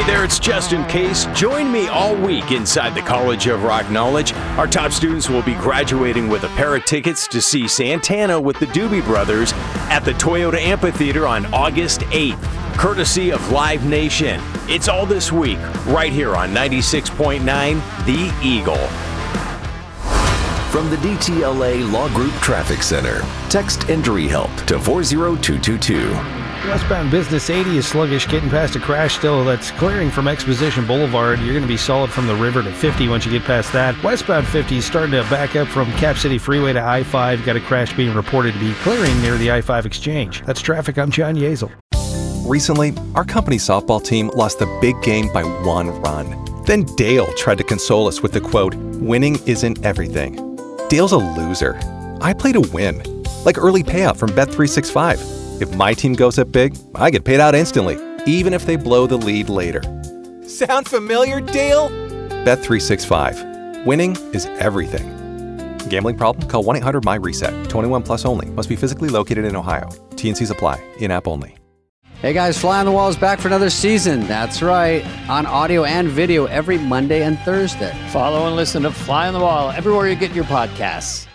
Hey there, it's Justin Case. Join me all week inside the College of Rock Knowledge. Our top students will be graduating with a pair of tickets to see Santana with the Doobie Brothers at the Toyota Amphitheater on August 8th, courtesy of Live Nation. It's all this week, right here on 96.9 The Eagle. From the DTLA Law Group Traffic Center, text Injury Help to 40222. Westbound Business 80 is sluggish, getting past a crash still. That's clearing from Exposition Boulevard. You're going to be solid from the river to 50 once you get past that. Westbound 50 is starting to back up from Cap City Freeway to I-5. Got a crash being reported to be clearing near the I-5 exchange. That's traffic. I'm John Yazel. Recently, our company's softball team lost the big game by 1 run. Then Dale tried to console us with the quote, "Winning isn't everything." Dale's a loser. I play to win, like early payout from Bet365. If my team goes up big, I get paid out instantly, even if they blow the lead later. Sound familiar, Dale? Bet365. Winning is everything. Gambling problem? Call 1-800-MY-RESET. 21 plus only. Must be physically located in Ohio. T&Cs apply. In-app only. Hey guys, Fly on the Wall is back for another season. That's right. On audio and video every Monday and Thursday. Follow and listen to Fly on the Wall everywhere you get your podcasts.